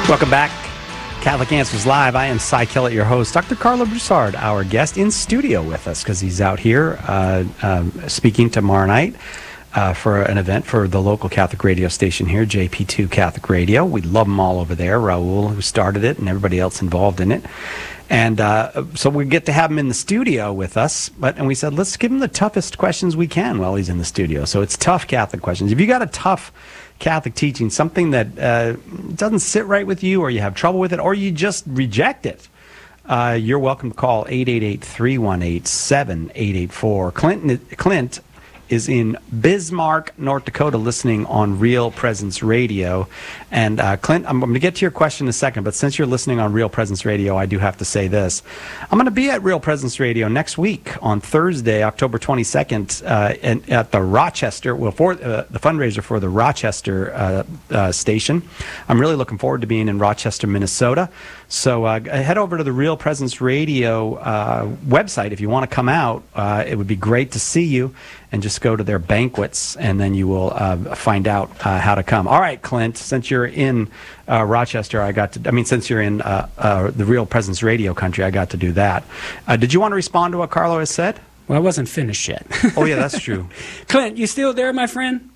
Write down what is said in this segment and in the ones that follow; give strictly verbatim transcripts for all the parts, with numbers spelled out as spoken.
Welcome back. Catholic Answers Live. I am Cy Kellett, your host. Doctor Carlo Broussard, our guest, in studio with us because he's out here uh, um, speaking tomorrow night uh, for an event for the local Catholic radio station here, J P two Catholic Radio. We love them all over there. Raul, who started it, and everybody else involved in it. And uh, so we get to have him in the studio with us, but and we said, let's give him the toughest questions we can while he's in the studio. So it's tough Catholic questions. If you got a tough Catholic teaching, something that uh, doesn't sit right with you, or you have trouble with it, or you just reject it, uh, you're welcome to call eight eight eight, three one eight, seven eight eight four. Clinton, Clint is in Bismarck, North Dakota, listening on Real Presence Radio. And uh, Clint, I'm, I'm going to get to your question in a second, but since you're listening on Real Presence Radio, I do have to say this. I'm going to be at Real Presence Radio next week on Thursday, October twenty-second, uh, in, at the Rochester, well, for uh, the fundraiser for the Rochester uh, uh, station. I'm really looking forward to being in Rochester, Minnesota. So uh, head over to the Real Presence Radio uh, website if you want to come out. Uh, it would be great to see you. And just go to their banquets, and then you will uh, find out uh, how to come. All right, Clint, since you're in uh, Rochester, I got to, I mean, since you're in uh, uh, the Real Presence Radio country, I got to do that. Uh, did you want to respond to what Carlo has said? Well, I wasn't finished yet. Oh, yeah, that's true. Clint, you still there, my friend?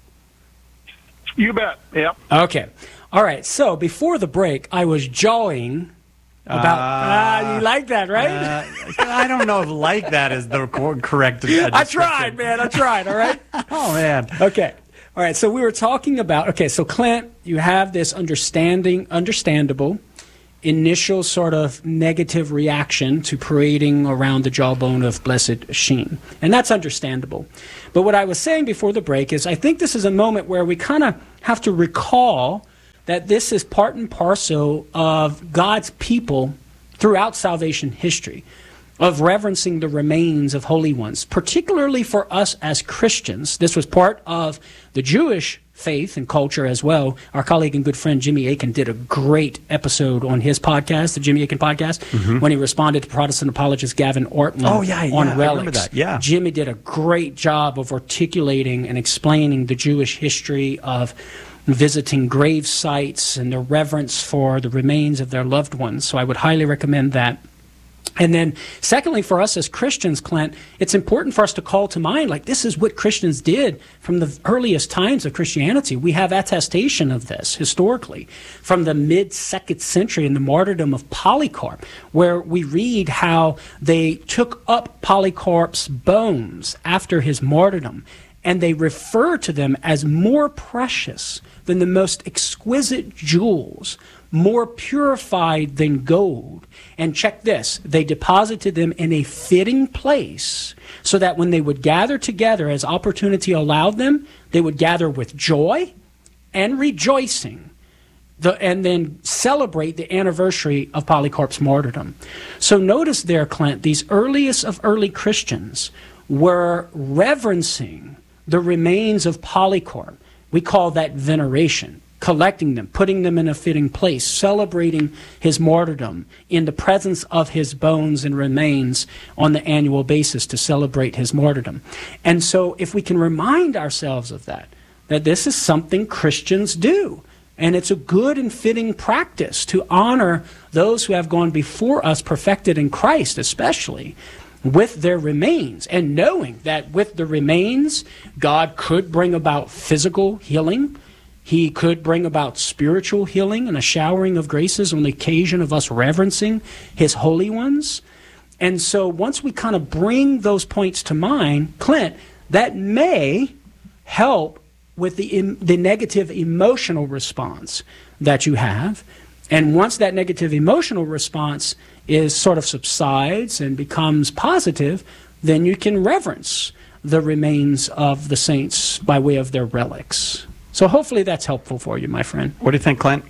You bet, yep. Okay. All right, so before the break, I was jawing about, uh, uh, you like that, right? Uh, I don't know if like that is the correct uh, I tried, man, I tried, all right? Oh, man. Okay. All right, so we were talking about, okay, so Clint, you have this understanding, understandable, initial sort of negative reaction to parading around the jawbone of Blessed Sheen. And that's understandable. But what I was saying before the break is I think this is a moment where we kind of have to recall that this is part and parcel of God's people throughout salvation history, of reverencing the remains of holy ones, particularly for us as Christians. This was part of the Jewish faith and culture as well. Our colleague and good friend Jimmy Akin did a great episode on his podcast, the Jimmy Akin podcast, mm-hmm. when he responded to Protestant apologist Gavin Ortland oh, yeah, yeah, on I relics. remember that. Yeah. Jimmy did a great job of articulating and explaining the Jewish history of visiting grave sites and the reverence for the remains of their loved ones. So I would highly recommend that. And then secondly, for us as Christians, Clint, it's important for us to call to mind, like, this is what Christians did from the earliest times of Christianity. We have attestation of this historically from the mid-second century in the martyrdom of Polycarp, where we read how they took up Polycarp's bones after his martyrdom, and they refer to them as more precious than the most exquisite jewels, more purified than gold. And check this, they deposited them in a fitting place so that when they would gather together as opportunity allowed them, they would gather with joy and rejoicing, the, and then celebrate the anniversary of Polycarp's martyrdom. So notice there, Clint, these earliest of early Christians were reverencing the remains of Polycarp. We call that veneration, collecting them, putting them in a fitting place, celebrating his martyrdom in the presence of his bones and remains on the annual basis to celebrate his martyrdom. And so if we can remind ourselves of that, that this is something Christians do, and it's a good and fitting practice to honor those who have gone before us, perfected in Christ especially, with their remains, and knowing that with the remains, God could bring about physical healing. He could bring about spiritual healing and a showering of graces on the occasion of us reverencing his holy ones. And so once we kind of bring those points to mind, Clint, that may help with the, the negative emotional response that you have. And once that negative emotional response is sort of subsides and becomes positive, then you can reverence the remains of the saints by way of their relics. So hopefully that's helpful for you, my friend. What do you think, Clint?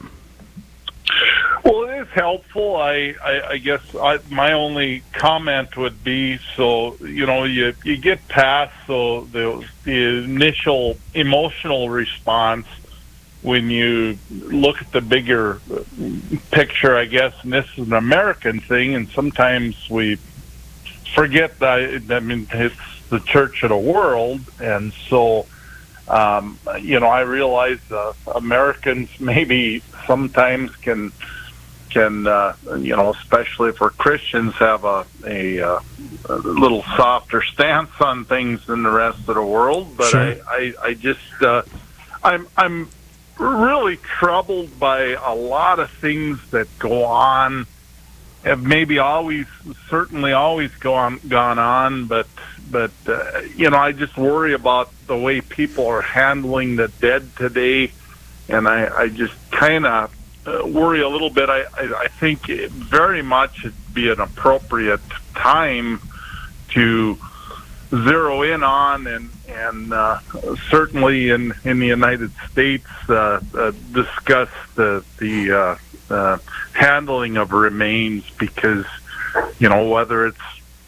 Well, it is helpful. I, I, I guess I, my only comment would be, so, you know, you, you get past so the, the initial emotional response when you look at the bigger picture, I guess, and this is an American thing, and sometimes we forget that, I mean, it's the church of the world, and so um, you know, I realize uh, Americans maybe sometimes can can uh, you know, especially for Christians, have a a, uh, a little softer stance on things than the rest of the world. But Sure. I, I I just uh, I'm I'm really troubled by a lot of things that go on. Have maybe always, certainly always gone gone on, but but uh, you know, I just worry about the way people are handling the dead today, and I, I just kind of uh, worry a little bit. I, I I think it very much it'd be an appropriate time to zero in on and and uh, certainly in in the United States uh, uh, discuss the the. Uh, Uh, handling of remains, because you know, whether it's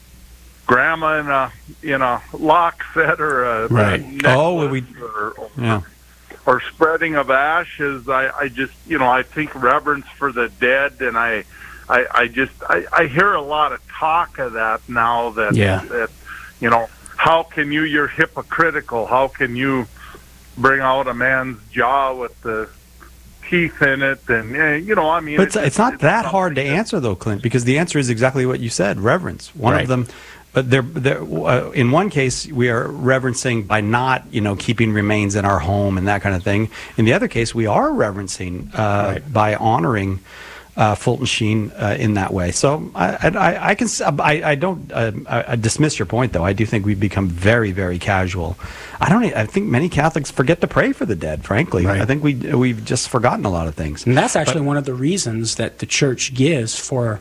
grandma in a in a lock set or a, Right. a necklace Oh, we- or, or, Yeah. or spreading of ashes, I, I just you know I think reverence for the dead, and I I, I just I, I hear a lot of talk of that now. That Yeah. that you know, how can you? You're hypocritical. How can you bring out a man's jaw with the teeth in it, and uh, you know, I mean, But it's, it's not that hard to something that- answer, though, Clint, because the answer is exactly what you said: reverence. One Right. of them, but they're, they're, uh, in one case, we are reverencing by not, you know, keeping remains in our home and that kind of thing. In the other case, we are reverencing uh, Right. by honoring uh, Fulton Sheen uh, in that way. So I, I, I can, s- I, I don't uh, I, I dismiss your point, though. I do think we've become very, very casual. I don't. I think many Catholics forget to pray for the dead. Frankly, Right. I think we we've just forgotten a lot of things. And that's actually one of the reasons that the church gives for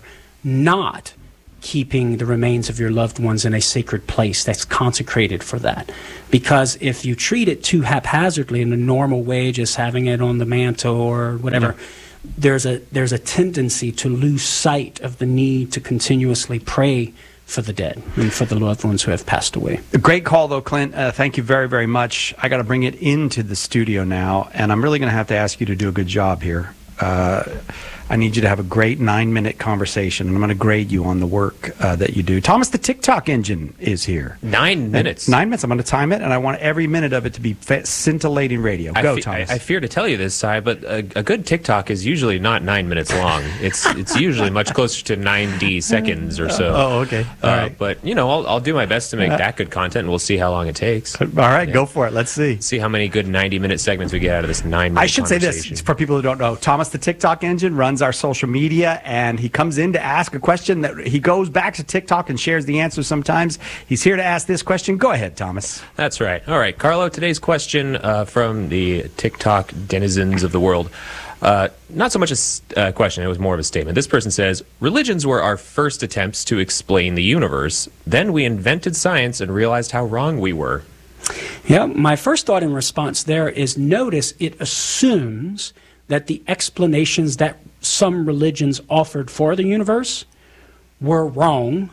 not keeping the remains of your loved ones in a sacred place that's consecrated for that. Because if you treat it too haphazardly in a normal way, just having it on the mantle or whatever, there's a there's a tendency to lose sight of the need to continuously pray for the dead and for the loved ones who have passed away. A great call, though, Clint. Uh, thank you very, very much. I got to bring it into the studio now, and I'm really going to have to ask you to do a good job here. Uh, I need you to have a great nine-minute conversation, and I'm going to grade you on the work uh, that you do. Thomas, the TikTok engine is here. Nine minutes. Nine minutes. I'm going to time it, and I want every minute of it to be fa- scintillating radio. I Go, fe- Thomas. I, I fear to tell you this, Si, but a, a good TikTok is usually not nine minutes long. It's it's usually much closer to ninety seconds or so. Oh, okay. All Uh, right. But, you know, I'll, I'll do my best to make that good content, and we'll see how long it takes. All right, go for it. Let's see. See how many good ninety-minute segments we get out of this nine-minute I should say this conversation. for people who don't know. Thomas, the TikTok engine, runs our social media, and he comes in to ask a question that he goes back to TikTok and shares the answer sometimes. He's here to ask this question. Go ahead, Thomas. That's right. All right, Carlo, today's question uh, from the TikTok denizens of the world. Uh, not so much a s- uh, question, it was more of a statement. This person says, religions were our first attempts to explain the universe. Then we invented science and realized how wrong we were. Yeah, my first thought in response there is notice it assumes that the explanations that some religions offered for the universe were wrong,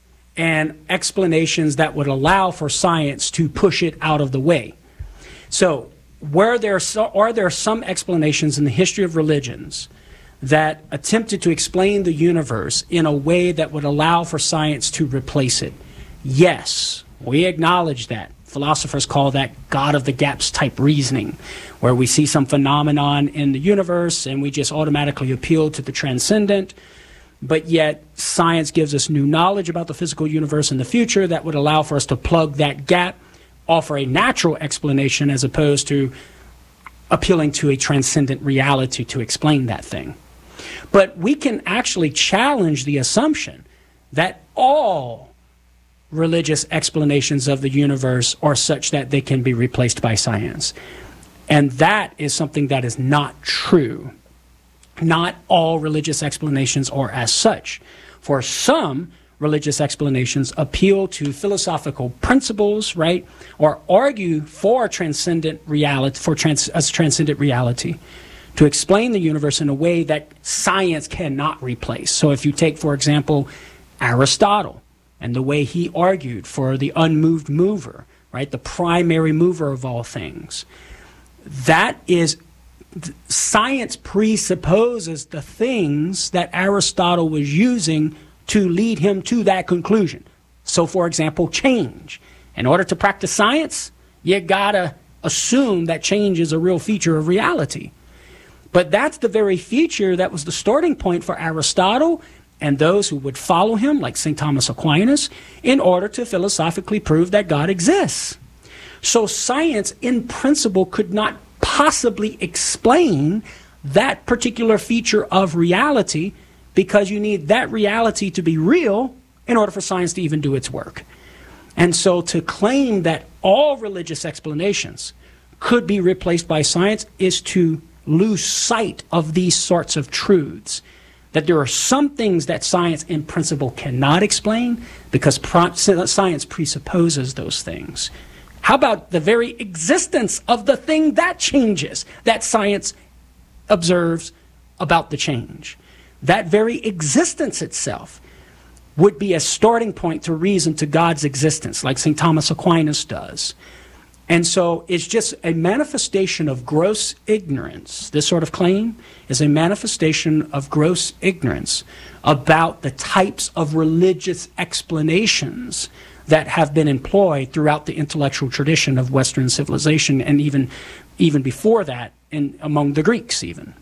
and explanations that would allow for science to push it out of the way. So, were there so, are there some explanations in the history of religions that attempted to explain the universe in a way that would allow for science to replace it? Yes, we acknowledge that. Philosophers call that God of the gaps type reasoning, where we see some phenomenon in the universe and we just automatically appeal to the transcendent, but yet science gives us new knowledge about the physical universe in the future that would allow for us to plug that gap, offer a natural explanation as opposed to appealing to a transcendent reality to explain that thing. But we can actually challenge the assumption that all religious explanations of the universe are such that they can be replaced by science. And that is something that is not true. Not all religious explanations are as such. For some, religious explanations appeal to philosophical principles, right, or argue for transcendent reality, for trans, a transcendent reality, to explain the universe in a way that science cannot replace. So if you take, for example, Aristotle, and the way he argued for the unmoved mover, right, the primary mover of all things. That is, science presupposes the things that Aristotle was using to lead him to that conclusion. So, for example, change. In order to practice science, you gotta assume that change is a real feature of reality. But that's the very feature that was the starting point for Aristotle and those who would follow him, like Saint Thomas Aquinas, in order to philosophically prove that God exists. So science, in principle, could not possibly explain that particular feature of reality, because you need that reality to be real in order for science to even do its work. And so to claim that all religious explanations could be replaced by science is to lose sight of these sorts of truths, that there are some things that science in principle cannot explain because pro- science presupposes those things. How about the very existence of the thing that changes, that science observes about the change? That very existence itself would be a starting point to reason to God's existence, like Saint Thomas Aquinas does. And so it's just a manifestation of gross ignorance. This sort of claim is a manifestation of gross ignorance about the types of religious explanations that have been employed throughout the intellectual tradition of Western civilization, and even even before that, in, among the Greeks even.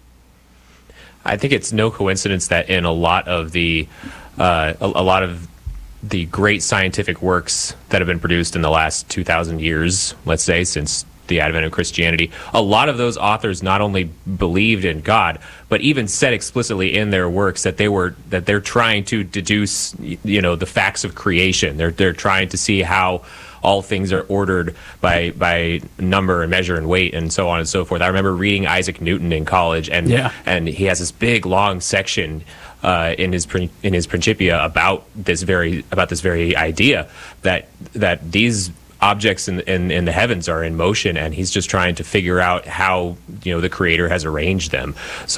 I think it's no coincidence that in a lot of the uh, a, a lot of the great scientific works that have been produced in the last two thousand years, let's say, since the advent of Christianity, a lot of those authors not only believed in God, but even said explicitly in their works that they were that they're trying to deduce, you know, the facts of creation. They're they're trying to see how all things are ordered by by number and measure and weight and so on and so forth. I remember reading Isaac Newton in college, and yeah. and he has this big long section uh, in his in his Principia about this very about this very idea that that these objects in, in in the heavens are in motion, and he's just trying to figure out how, you know, the Creator has arranged them. So